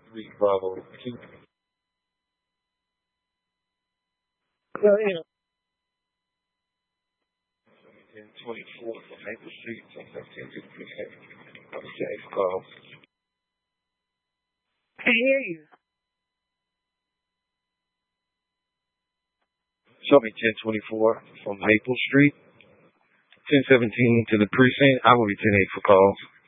3 Bravo 2. Yeah, yeah. 1024 from Maple Street. Sometimes 10 to the precinct. I'm James Call. Can't hear you. Show me 1024 from Maple Street. 1017 to the precinct. I will be 10-8 for calls.